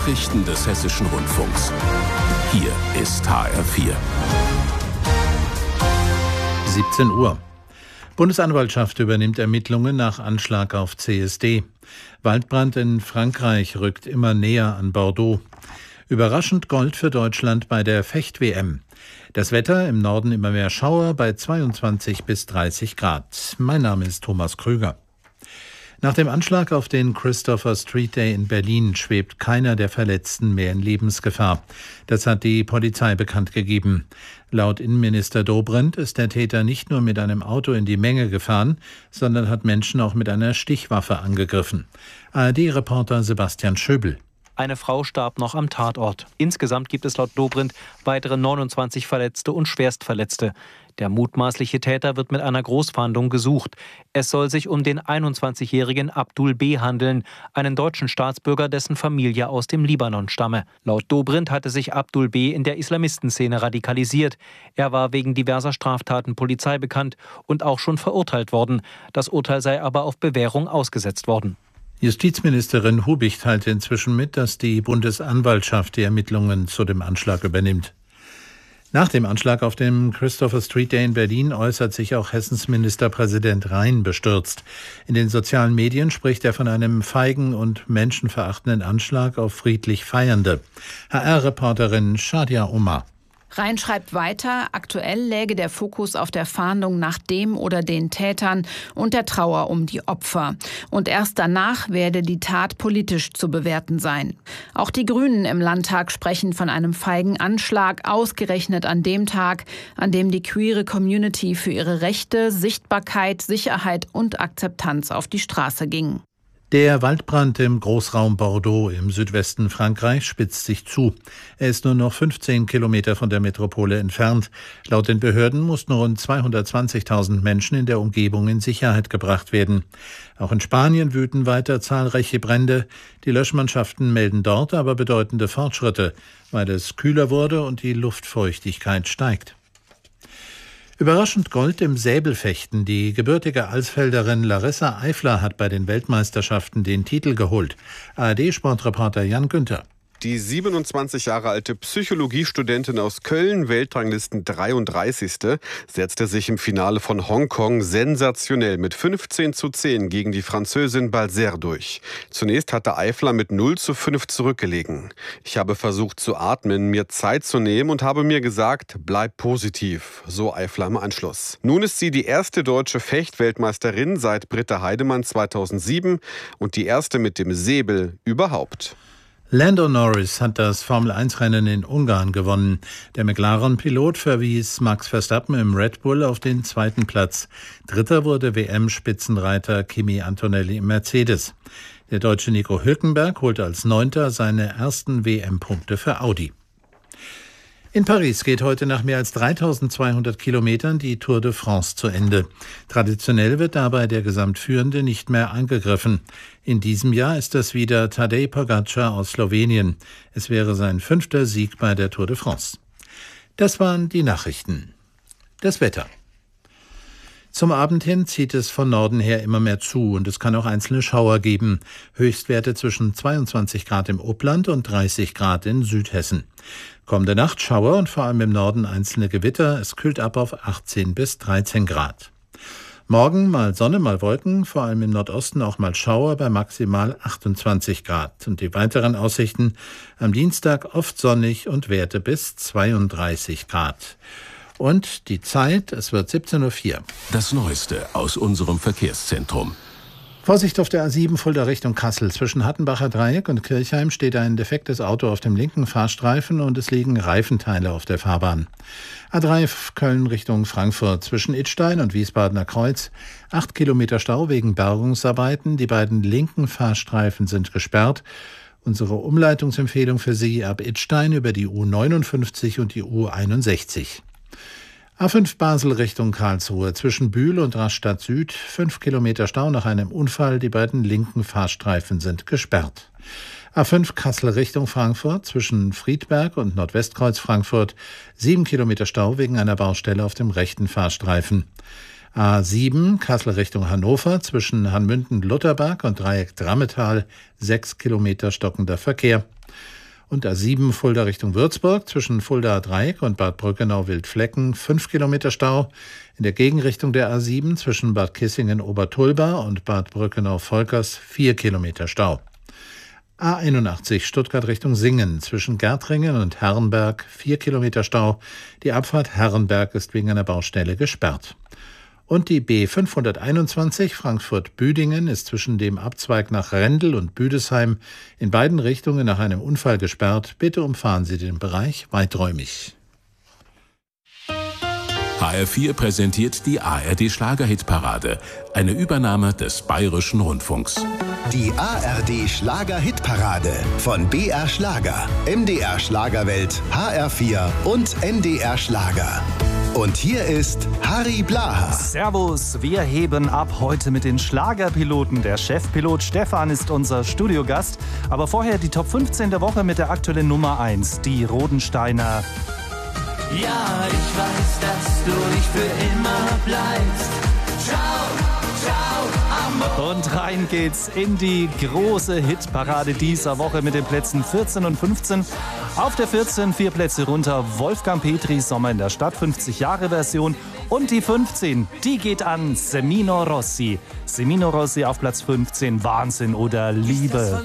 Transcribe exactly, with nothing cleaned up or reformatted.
Nachrichten des Hessischen Rundfunks. Hier ist H R vier. siebzehn Uhr. Bundesanwaltschaft übernimmt Ermittlungen nach Anschlag auf C S D. Waldbrand in Frankreich rückt immer näher an Bordeaux. Überraschend Gold für Deutschland bei der Fecht-W M. Das Wetter im Norden immer mehr Schauer bei zweiundzwanzig bis dreißig Grad. Mein Name ist Thomas Krüger. Nach dem Anschlag auf den Christopher Street Day in Berlin schwebt keiner der Verletzten mehr in Lebensgefahr. Das hat die Polizei bekannt gegeben. Laut Innenminister Dobrindt ist der Täter nicht nur mit einem Auto in die Menge gefahren, sondern hat Menschen auch mit einer Stichwaffe angegriffen. A R D-Reporter Sebastian Schöbel. Eine Frau starb noch am Tatort. Insgesamt gibt es laut Dobrindt weitere neunundzwanzig Verletzte und Schwerstverletzte. Der mutmaßliche Täter wird mit einer Großfahndung gesucht. Es soll sich um den einundzwanzigjährigen Abdul B. handeln, einen deutschen Staatsbürger, dessen Familie aus dem Libanon stamme. Laut Dobrindt hatte sich Abdul B. in der Islamistenszene radikalisiert. Er war wegen diverser Straftaten Polizei bekannt und auch schon verurteilt worden. Das Urteil sei aber auf Bewährung ausgesetzt worden. Justizministerin Hubich teilte inzwischen mit, dass die Bundesanwaltschaft die Ermittlungen zu dem Anschlag übernimmt. Nach dem Anschlag auf dem Christopher Street Day in Berlin äußert sich auch Hessens Ministerpräsident Rhein bestürzt. In den sozialen Medien spricht er von einem feigen und menschenverachtenden Anschlag auf friedlich Feiernde. H R-Reporterin Shadia Omar. Rhein schreibt weiter, aktuell läge der Fokus auf der Fahndung nach dem oder den Tätern und der Trauer um die Opfer. Und erst danach werde die Tat politisch zu bewerten sein. Auch die Grünen im Landtag sprechen von einem feigen Anschlag, ausgerechnet an dem Tag, an dem die queere Community für ihre Rechte, Sichtbarkeit, Sicherheit und Akzeptanz auf die Straße ging. Der Waldbrand im Großraum Bordeaux im Südwesten Frankreichs spitzt sich zu. Er ist nur noch fünfzehn Kilometer von der Metropole entfernt. Laut den Behörden mussten rund zweihundertzwanzigtausend Menschen in der Umgebung in Sicherheit gebracht werden. Auch in Spanien wüten weiter zahlreiche Brände. Die Löschmannschaften melden dort aber bedeutende Fortschritte, weil es kühler wurde und die Luftfeuchtigkeit steigt. Überraschend Gold im Säbelfechten. Die gebürtige Alsfelderin Larissa Eifler hat bei den Weltmeisterschaften den Titel geholt. A R D-Sportreporter Jan Günther. Die siebenundzwanzig Jahre alte Psychologiestudentin aus Köln, Weltranglisten dreiunddreißigste, setzte sich im Finale von Hongkong sensationell mit fünfzehn zu zehn gegen die Französin Balzer durch. Zunächst hatte Eifler mit null zu fünf zurückgelegen. Ich habe versucht zu atmen, mir Zeit zu nehmen und habe mir gesagt, bleib positiv, so Eifler im Anschluss. Nun ist sie die erste deutsche Fechtweltmeisterin seit Britta Heidemann zweitausendsieben und die erste mit dem Säbel überhaupt. Lando Norris hat das Formel eins Rennen in Ungarn gewonnen. Der McLaren-Pilot verwies Max Verstappen im Red Bull auf den zweiten Platz. Dritter wurde W M-Spitzenreiter Kimi Antonelli im Mercedes. Der Deutsche Nico Hülkenberg holte als Neunter seine ersten W M-Punkte für Audi. In Paris geht heute nach mehr als dreitausendzweihundert Kilometern die Tour de France zu Ende. Traditionell wird dabei der Gesamtführende nicht mehr angegriffen. In diesem Jahr ist das wieder Tadej Pogačar aus Slowenien. Es wäre sein fünfter Sieg bei der Tour de France. Das waren die Nachrichten. Das Wetter. Zum Abend hin zieht es von Norden her immer mehr zu und es kann auch einzelne Schauer geben. Höchstwerte zwischen zweiundzwanzig Grad im Upland und dreißig Grad in Südhessen. Kommende Nacht Schauer und vor allem im Norden einzelne Gewitter. Es kühlt ab auf achtzehn bis dreizehn Grad. Morgen mal Sonne, mal Wolken, vor allem im Nordosten auch mal Schauer bei maximal achtundzwanzig Grad. Und die weiteren Aussichten: am Dienstag oft sonnig und Werte bis zweiunddreißig Grad. Und die Zeit, es wird siebzehn Uhr vier. Das Neueste aus unserem Verkehrszentrum. Vorsicht auf der A sieben Fulda Richtung Kassel. Zwischen Hattenbacher Dreieck und Kirchheim steht ein defektes Auto auf dem linken Fahrstreifen und es liegen Reifenteile auf der Fahrbahn. A drei Köln Richtung Frankfurt. Zwischen Idstein und Wiesbadener Kreuz. Acht Kilometer Stau wegen Bergungsarbeiten. Die beiden linken Fahrstreifen sind gesperrt. Unsere Umleitungsempfehlung für Sie ab Idstein über die U neunundfünfzig und die U einundsechzig. A fünf Basel Richtung Karlsruhe. Zwischen Bühl und Rastatt Süd. Fünf Kilometer Stau nach einem Unfall. Die beiden linken Fahrstreifen sind gesperrt. A fünf Kassel Richtung Frankfurt. Zwischen Friedberg und Nordwestkreuz Frankfurt. Sieben Kilometer Stau wegen einer Baustelle auf dem rechten Fahrstreifen. A sieben Kassel Richtung Hannover. Zwischen Hanmünden-Lutherberg und Dreieck Drammetal. Sechs Kilometer stockender Verkehr. Und A sieben Fulda Richtung Würzburg zwischen Fuldaer Dreieck und Bad Brückenau-Wildflecken fünf Kilometer Stau. In der Gegenrichtung der A sieben zwischen Bad Kissingen-Obertulba und Bad Brückenau-Volkers vier Kilometer Stau. A einundachtzig Stuttgart Richtung Singen zwischen Gärtringen und Herrenberg vier Kilometer Stau. Die Abfahrt Herrenberg ist wegen einer Baustelle gesperrt. Und die B fünfhunderteinundzwanzig Frankfurt-Büdingen ist zwischen dem Abzweig nach Rendel und Büdesheim in beiden Richtungen nach einem Unfall gesperrt. Bitte umfahren Sie den Bereich weiträumig. H R vier präsentiert die A R D-Schlager-Hitparade, eine Übernahme des Bayerischen Rundfunks. Die A R D-Schlager-Hitparade von B R Schlager, M D R Schlagerwelt, H R vier und N D R Schlager. Und hier ist Harry Blaha. Servus, wir heben ab heute mit den Schlagerpiloten. Der Chefpilot Stefan ist unser Studiogast. Aber vorher die Top fünfzehn der Woche mit der aktuellen Nummer eins, die Rodensteiner. Ja, ich weiß, dass du nicht für immer bleibst. Ciao, ciao, Amor. Und rein geht's in die große Hitparade dieser Woche mit den Plätzen vierzehn und fünfzehn. Auf der vierzehn vier Plätze runter Wolfgang Petri, Sommer in der Stadt, fünfzig Jahre Version. Und die fünfzehn, die geht an Semino Rossi. Semino Rossi auf Platz fünfzehn, Wahnsinn oder Liebe.